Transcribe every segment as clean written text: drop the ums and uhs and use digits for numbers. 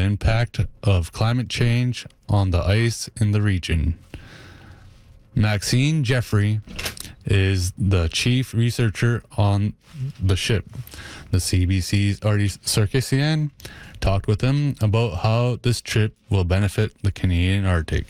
impact of climate change on the ice in the region. Maxine Jeffrey is the chief researcher on the ship. The CBC's Artie Sarkisian talked with him about how this trip will benefit the Canadian Arctic.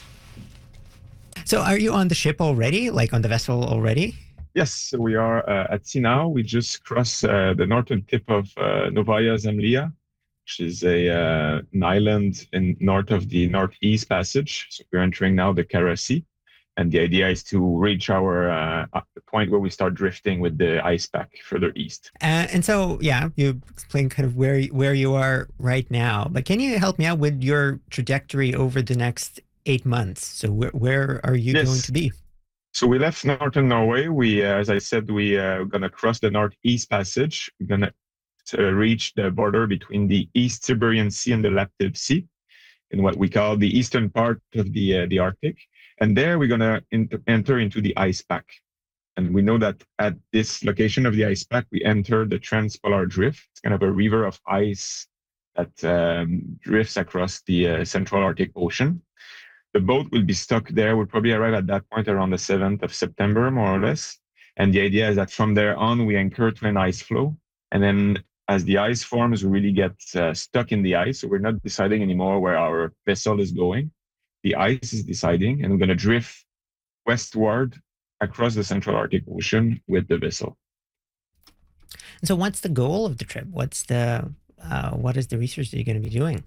So are you on the ship already, like on the vessel already? Yes, we are at sea now. We just crossed the northern tip of Novaya Zemlya, which is an island in north of the Northeast Passage. So we're entering now the Kara Sea. And the idea is to reach our the point where we start drifting with the ice pack further east. And so, yeah, you explained kind of where you are right now. But can you help me out with your trajectory over the next 8 months? So where are you going to be? So we left northern Norway. We, as I said, we are going to cross the Northeast Passage. We're going to reach the border between the East Siberian Sea and the Laptev Sea in what we call the eastern part of the Arctic. And there we're going to enter into the ice pack. And we know that at this location of the ice pack, we enter the Transpolar Drift. It's kind of a river of ice that drifts across the Central Arctic Ocean. The boat will be stuck there. We'll probably arrive at that point around the 7th of September, more or less. And the idea is that from there on, we anchor to an ice floe. And then as the ice forms, we really get stuck in the ice. So we're not deciding anymore where our vessel is going. The ice is deciding, and we're going to drift westward across the Central Arctic Ocean with the vessel. And so what's the goal of the trip? What is the research that you're going to be doing?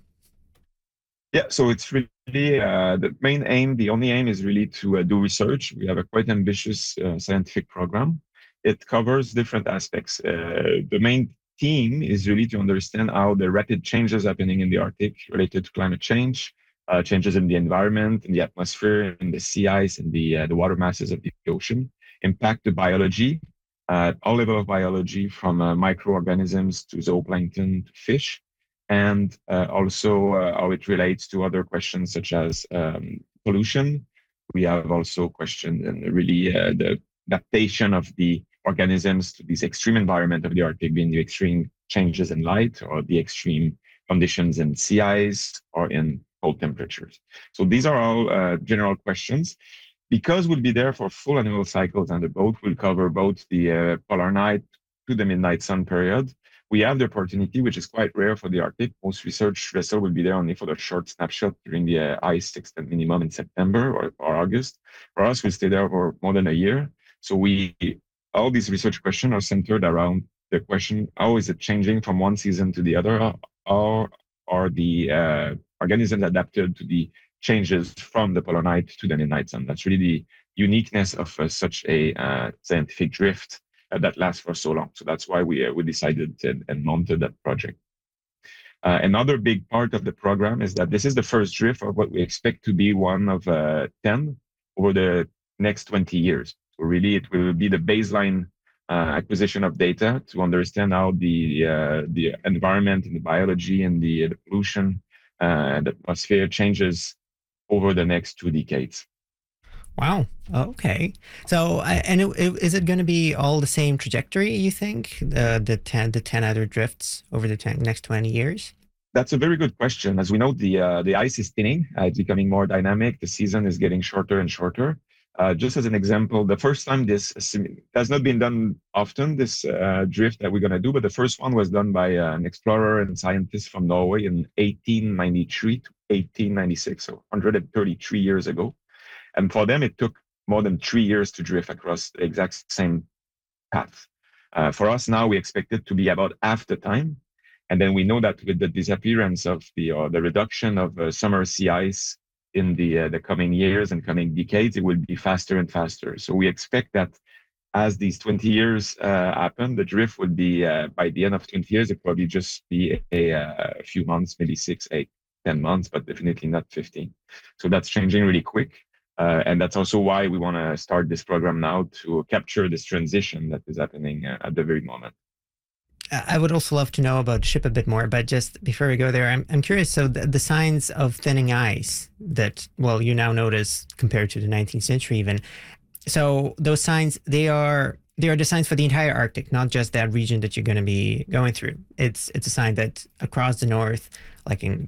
Yeah, so it's really the main aim, the only aim is really to do research. We have a quite ambitious scientific program. It covers different aspects. The main theme is really to understand how the rapid changes happening in the Arctic related to climate change, changes in the environment, in the atmosphere, in the sea ice, and the water masses of the ocean impact the biology, all level of biology from microorganisms to zooplankton to fish, and also how it relates to other questions such as pollution. We have also questioned and really the adaptation of the organisms to this extreme environment of the Arctic, being the extreme changes in light or the extreme conditions in sea ice or in cold temperatures. So these are all general questions. Because we'll be there for full annual cycles and the boat will cover both the polar night to the midnight sun period, we have the opportunity, which is quite rare for the Arctic. Most research vessels will be there only for the short snapshot during the ice extent minimum in September or August. For us, we'll stay there for more than a year. So all these research questions are centered around the question, how is it changing from one season to the other? How are the organisms adapted to the changes from the polar night to the midnight sun? That's really the uniqueness of such a scientific drift that lasts for so long. So that's why we decided and mounted that project. Another big part of the program is that this is the first drift of what we expect to be one of 10 over the next 20 years. So really, it will be the baseline acquisition of data to understand how the environment and the biology and the pollution and the atmosphere changes over the next 2 decades. Wow. Okay. So, is it going to be all the same trajectory, you think, the 10 other drifts over the next 20 years? That's a very good question. As we know, the ice is thinning. It's becoming more dynamic. The season is getting shorter and shorter. Just as an example, the first time this has not been done often, this drift that we're going to do, but the first one was done by an explorer and scientist from Norway in 1893 to 1896, so 133 years ago. And for them, it took more than 3 years to drift across the exact same path. For us now, we expect it to be about half the time. And then we know that with the disappearance of the reduction of summer sea ice in the coming years and coming decades, it will be faster and faster. So we expect that as these 20 years happen, the drift would be, by the end of 20 years, it probably just be a few months, maybe 6, 8, 10 months, but definitely not 15. So that's changing really quick. And that's also why we want to start this program now to capture this transition that is happening at the very moment. I would also love to know about the ship a bit more, but just before we go there, I'm curious. So the signs of thinning ice that, well, you now notice compared to the 19th century even. So those signs, they are the signs for the entire Arctic, not just that region that you're going to be going through. It's a sign that across the north, like in